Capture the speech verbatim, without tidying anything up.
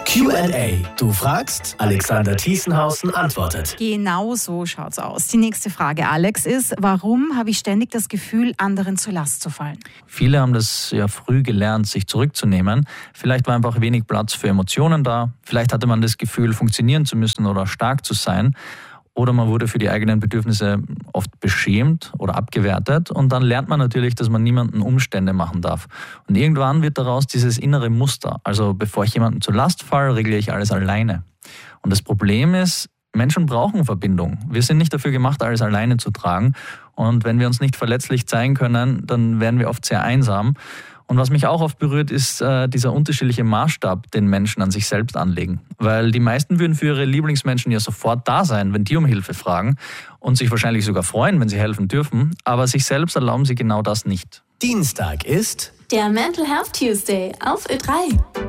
Q and A. Du fragst, Alexander Thiesenhausen antwortet. Genau so schaut's aus. Die nächste Frage, Alex, ist, warum habe ich ständig das Gefühl, anderen zur Last zu fallen? Viele haben das ja früh gelernt, sich zurückzunehmen. Vielleicht war einfach wenig Platz für Emotionen da. Vielleicht hatte man das Gefühl, funktionieren zu müssen oder stark zu sein. Oder man wurde für die eigenen Bedürfnisse oft beschämt oder abgewertet. Und dann lernt man natürlich, dass man niemanden Umstände machen darf. Und irgendwann wird daraus dieses innere Muster. Also bevor ich jemanden zur Last falle, regle ich alles alleine. Und das Problem ist, Menschen brauchen Verbindung. Wir sind nicht dafür gemacht, alles alleine zu tragen. Und wenn wir uns nicht verletzlich zeigen können, dann werden wir oft sehr einsam. Und was mich auch oft berührt, ist äh, dieser unterschiedliche Maßstab, den Menschen an sich selbst anlegen. Weil die meisten würden für ihre Lieblingsmenschen ja sofort da sein, wenn die um Hilfe fragen und sich wahrscheinlich sogar freuen, wenn sie helfen dürfen. Aber sich selbst erlauben sie genau das nicht. Dienstag ist der Mental Health Tuesday auf Ö drei.